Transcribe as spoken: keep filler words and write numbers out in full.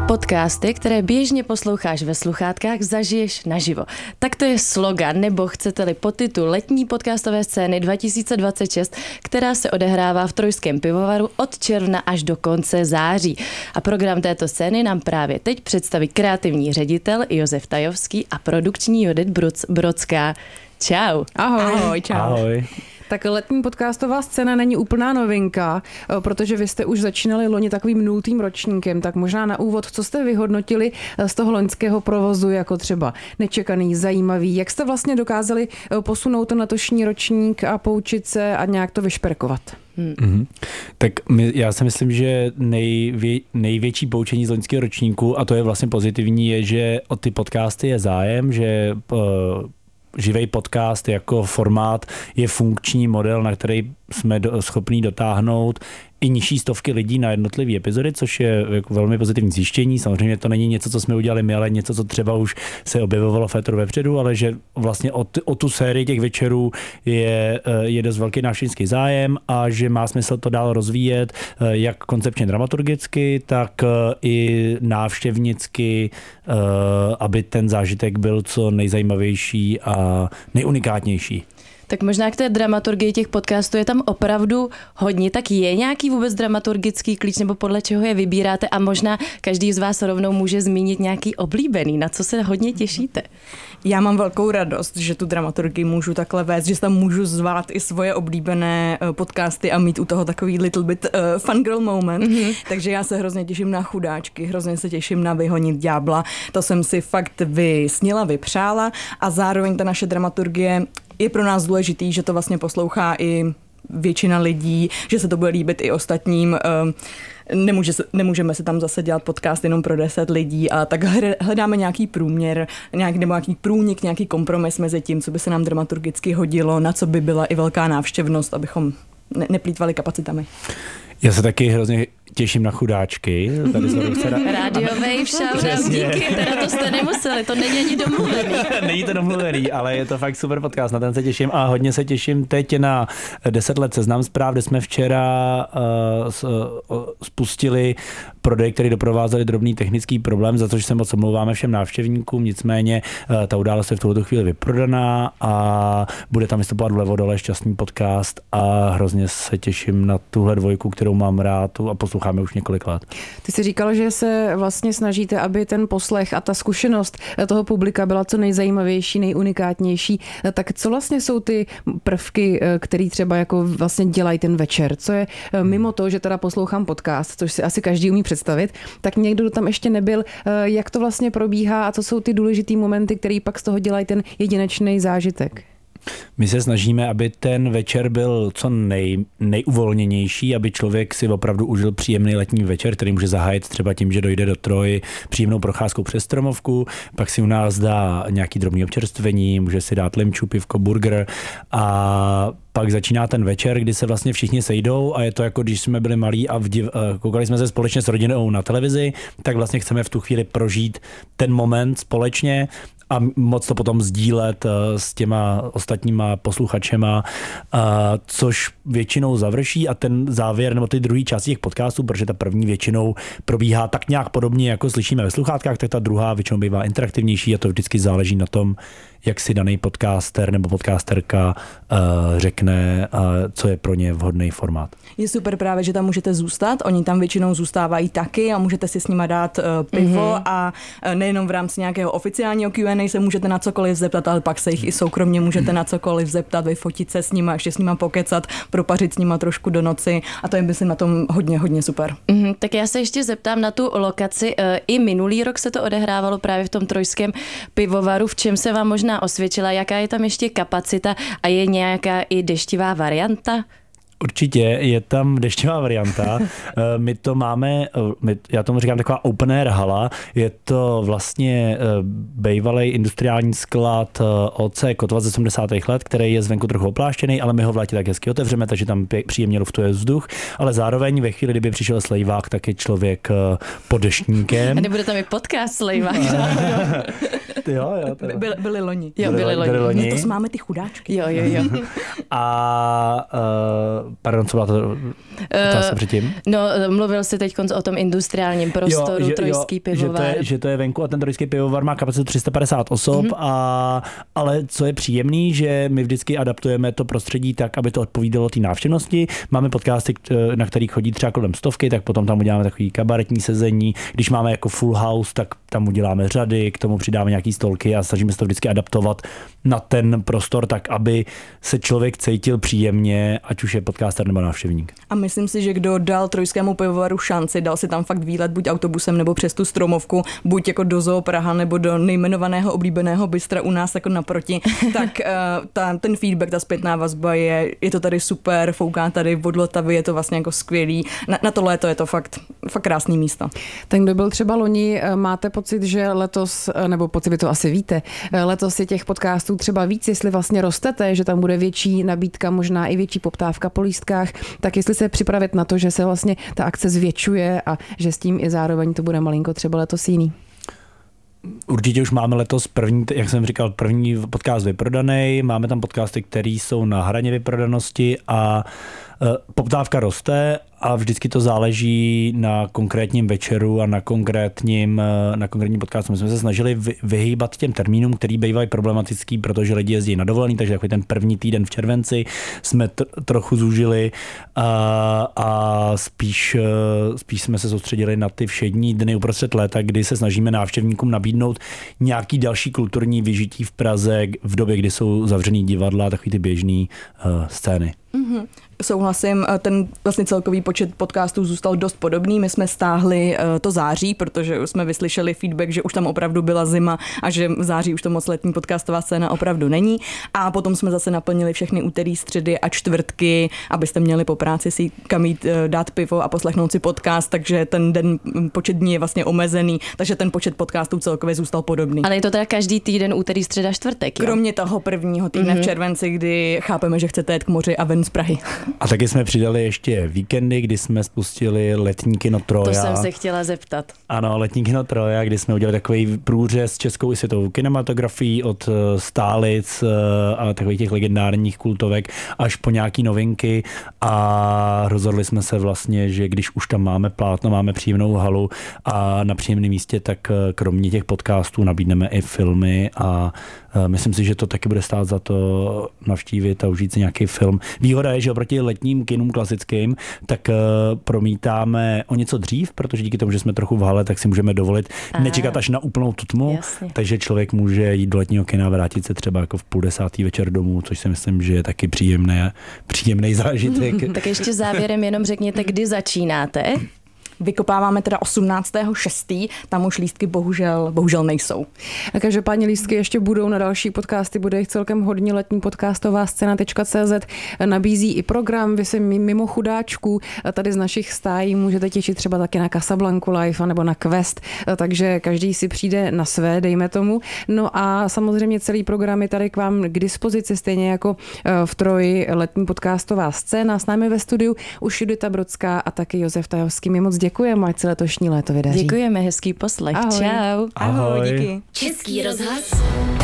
Podcasty, které běžně posloucháš ve sluchátkách, zažiješ naživo. Tak to je slogan, nebo chcete-li podtitul letní podcastové scény dva tisíce dvacet šest, která se odehrává v Trojském pivovaru od června až do konce září. A program této scény nám právě teď představí kreativní ředitel Josef Tajovský a produkční Judith Brodská. Čau. Ahoj. Ahoj, čau. Ahoj. Tak letní podcastová scéna není úplná novinka, protože vy jste už začínali loni takovým nultým ročníkem, tak možná na úvod, co jste vyhodnotili z toho loňského provozu jako třeba nečekaný, zajímavý, jak jste vlastně dokázali posunout ten letošní ročník a poučit se a nějak to vyšperkovat? Hmm. Mm-hmm. Tak my, já si myslím, že nejvě, největší poučení z loňského ročníku, a to je vlastně pozitivní, je, že o ty podcasty je zájem, že uh, živý podcast jako formát je funkční model, na který jsme do, schopní dotáhnout i nižší stovky lidí na jednotlivé epizody, což je jako velmi pozitivní zjištění. Samozřejmě to není něco, co jsme udělali my, ale něco, co třeba už se objevovalo v éteru vepředu, ale že vlastně o, t- o tu sérii těch večerů je, je dost velký návštěvnický zájem a že má smysl to dál rozvíjet, jak koncepčně dramaturgicky, tak i návštěvnicky, aby ten zážitek byl co nejzajímavější a nejunikátnější. Tak možná k té dramaturgii těch podcastů je tam opravdu hodně, tak je nějaký vůbec dramaturgický klíč, nebo podle čeho je vybíráte a možná každý z vás rovnou může zmínit nějaký oblíbený, na co se hodně těšíte? Já mám velkou radost, že tu dramaturgii můžu takhle vést, že tam můžu zvát i svoje oblíbené podcasty a mít u toho takový little bit uh, fun girl moment, mm-hmm. takže já se hrozně těším na chudáčky, hrozně se těším na Vyhonit ďábla, to jsem si fakt vysnila, vypřála a zároveň ta naše dramaturgie je pro nás důležitý, že to vlastně poslouchá i většina lidí, že se to bude líbit i ostatním. Nemůže, nemůžeme si tam zase dělat podcast jenom pro deset lidí a tak hledáme nějaký průměr, nějaký, nebo nějaký průnik, nějaký kompromis mezi tím, co by se nám dramaturgicky hodilo, na co by byla i velká návštěvnost, abychom ne, neplýtvali kapacitami. Já se taky hrozně těším na chudáčky. Tady Rádiovej však, díky, teda to jste nemuseli, to není ani domluvený. Není to domluvený, ale je to fakt super podcast, na ten se těším a hodně se těším teď na deset let Seznam zpráv, kde jsme včera uh, spustili prodej, který doprovázeli drobný technický problém, za což se moc omlouváme všem návštěvníkům, nicméně uh, ta událost je v tuto chvíli vyprodaná a bude tam vystupovat vlevo dole šťastný podcast a hrozně se těším na tuhle dvojku, kterou mám rád a posloucháme už několik let. Ty jsi říkal, že se vlastně snažíte, aby ten poslech a ta zkušenost toho publika byla co nejzajímavější, nejunikátnější. Tak co vlastně jsou ty prvky, které třeba jako vlastně dělají ten večer? Co je mimo to, že teda poslouchám podcast, což si asi každý umí představit, tak někdo tam ještě nebyl, jak to vlastně probíhá a co jsou ty důležitý momenty, které pak z toho dělají ten jedinečný zážitek? My se snažíme, aby ten večer byl co nej, nejuvolněnější, aby člověk si opravdu užil příjemný letní večer, který může zahájit třeba tím, že dojde do Troji příjemnou procházkou přes Stromovku, pak si u nás dá nějaký drobný občerstvení, může si dát limču, pivko, burger a pak začíná ten večer, kdy se vlastně všichni sejdou a je to jako když jsme byli malí a vdiv, koukali jsme se společně s rodinou na televizi, tak vlastně chceme v tu chvíli prožít ten moment společně a moc to potom sdílet s těma ostatníma posluchačema, což většinou završí a ten závěr nebo ty druhý části těch podcastů, protože ta první většinou probíhá tak nějak podobně, jako slyšíme ve sluchátkách, tak ta druhá většinou bývá interaktivnější a to vždycky záleží na tom, jak si daný podcaster nebo podcasterka uh, řekne, uh, co je pro ně vhodný formát. Je super právě, že tam můžete zůstat, oni tam většinou zůstávají taky a můžete si s nima dát uh, pivo mm-hmm. a uh, nejenom v rámci nějakého oficiálního Q and A se můžete na cokoliv zeptat, ale pak se jich i soukromně můžete na cokoliv zeptat, vyfotit se s nima, ještě s nima pokecat, propařit s nima trošku do noci a to je myslím na tom hodně, hodně super. Mm-hmm, tak já se ještě zeptám na tu lokaci. Uh, I minulý rok se to odehrávalo právě v tom Trojském pivovaru. V čem se vám možná osvědčila, jaká je tam ještě kapacita a je nějaká i deštivá varianta? Určitě je tam dešťová varianta. My to máme, my, já tomu říkám taková open air hala. Je to vlastně bývalý industriální sklad O C Kotva ze sedmdesátých let, který je zvenku trochu opláštěný, ale my ho v létě tak hezky otevřeme, takže tam příjemně luftuje vzduch, ale zároveň ve chvíli, kdyby přišel slejvák, tak je člověk pod deštníkem. A nebude tam i podcast slejvák. jo, jo. To byli, byli loni. Jo, byli loni. loni. No to máme ty chudáčky. Jo, jo, jo. A uh, pardon, co byla to otázka uh, předtím? No, mluvil jsi teď o tom industriálním prostoru, jo, že, trojský jo, pivovar. Že to, je, že to je venku a ten trojský pivovar má kapacitu tři sta padesát osob, mm-hmm. a, ale co je příjemný, že my vždycky adaptujeme to prostředí tak, aby to odpovídalo té návštěvnosti. Máme podcasty, na kterých chodí třeba kolem stovky, tak potom tam uděláme takový kabaretní sezení. Když máme jako full house, tak tam uděláme řady, k tomu přidáme nějaký stolky a snažíme se to vždycky adaptovat na ten prostor tak, aby se člověk cítil příjemně, ať už je podcaster nebo návštěvník. A myslím si, že kdo dal trojskému pivovaru šanci, dal si tam fakt výlet buď autobusem nebo přes tu Stromovku, buď jako do Zoo Praha nebo do nejmenovaného oblíbeného bystra u nás jako naproti, tak uh, ta, ten feedback, ta zpětná vazba je, je to tady super, fouká tady od Vltavy, je to vlastně jako skvělý. Na, na to léto je to fakt, fakt krásný místo. Ten, kdo byl třeba loni, máte pocit, že letos, nebo pocit, vy to asi víte, letos je těch podcastů třeba víc, jestli vlastně rostete, že tam bude větší nabídka, možná i větší poptávka po lístkách, tak jestli se připravit na to, že se vlastně ta akce zvětšuje a že s tím i zároveň to bude malinko třeba letos jiný. Určitě už máme letos první, jak jsem říkal, první podcast vyprodaný, máme tam podcasty, které jsou na hraně vyprodanosti a poptávka roste a vždycky to záleží na konkrétním večeru a na konkrétním, na konkrétním podcastu. My jsme se snažili vyhýbat těm termínům, který bývají problematický, protože lidi jezdí na dovolený, takže takový ten první týden v červenci jsme t- trochu zúžili a, a spíš, spíš jsme se soustředili na ty všední dny uprostřed léta, kdy se snažíme návštěvníkům nabídnout nějaký další kulturní vyžití v Praze v době, kdy jsou zavřený divadla a takový ty běžný uh, scény. Mm-hmm. Souhlasím, ten vlastně celkový počet podcastů zůstal dost podobný. My jsme stáhli to září, protože jsme vyslyšeli feedback, že už tam opravdu byla zima a že v září už to moc letní podcastová scéna opravdu není. A potom jsme zase naplnili všechny úterý, středy a čtvrtky, abyste měli po práci si kam jít dát pivo a poslechnout si podcast, takže ten den, počet dní je vlastně omezený, takže ten počet podcastů celkově zůstal podobný. Ale je to teda každý týden úterý, středa, čtvrtek, jo? Kromě toho prvního týdne mm-hmm. v červenci, kdy chápeme, že chcete jet k moři a ven z Prahy. A taky jsme přidali ještě víkendy, kdy jsme spustili letní kino Troja. To jsem se chtěla zeptat. Ano, letní kino Troja, kdy jsme udělali takový průřez českou i světovou kinematografií od stálic a takových těch legendárních kultovek až po nějaký novinky a rozhodli jsme se vlastně, že když už tam máme plátno, máme příjemnou halu a na příjemném místě, tak kromě těch podcastů nabídneme i filmy a myslím si, že to taky bude stát za to navštívit a užít si nějaký film. Výhoda je, že oproti letním kinům klasickým, tak promítáme o něco dřív, protože díky tomu, že jsme trochu v hale, tak si můžeme dovolit Aha. nečekat až na úplnou tutmu, Jasně. takže člověk může jít do letního kina a vrátit se třeba jako v půl desátý večer domů, což si myslím, že je taky příjemné, příjemný zážitek. Tak ještě závěrem jenom řekněte, kdy začínáte. Vykopáváme teda osmnáctého šestého Tam už lístky bohužel, bohužel nejsou. A každopádně lístky ještě budou na další podcasty, bude jich celkem hodně. Letní podcastová scéna tečka cé zet nabízí i program, vy se mimo chudáčků tady z našich stájí můžete těšit třeba taky na Casablanku Live nebo na Quest, takže každý si přijde na své, dejme tomu. No a samozřejmě celý program je tady k vám k dispozici, stejně jako v Troji letní podcastová scéna. S námi ve studiu už Judita Brodská a taky Josef Tajovský. My moc děkujeme, ať se letošní léto vydaří. Děkujeme, hezký poslech. Ahoj. Čau. Ahoj. Ahoj, díky. Český rozhlas